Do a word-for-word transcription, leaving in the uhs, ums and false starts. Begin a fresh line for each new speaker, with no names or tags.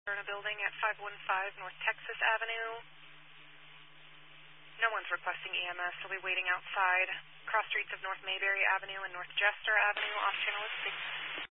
Moderna building at five one five North Texas Avenue. No one's requesting E M S, so we'll be waiting outside. Cross streets of North Mayberry Avenue and North Jester Avenue, off channel is six.